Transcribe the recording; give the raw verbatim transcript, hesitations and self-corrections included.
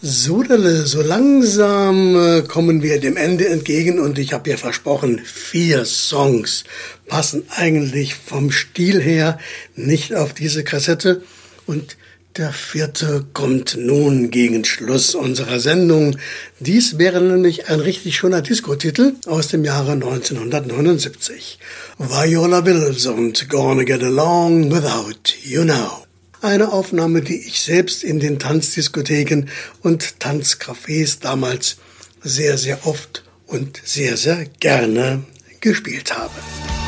Sodele, so langsam äh, kommen wir dem Ende entgegen und ich habe ja versprochen, vier Songs passen eigentlich vom Stil her nicht auf diese Kassette und der vierte kommt nun gegen Schluss unserer Sendung. Dies wäre nämlich ein richtig schöner Diskotitel aus dem Jahre neunzehnhundertneunundsiebzig. Viola Wills und Gonna Get Along Without You Now. Eine Aufnahme, die ich selbst in den Tanzdiskotheken und Tanzcafés damals sehr, sehr oft und sehr, sehr gerne gespielt habe.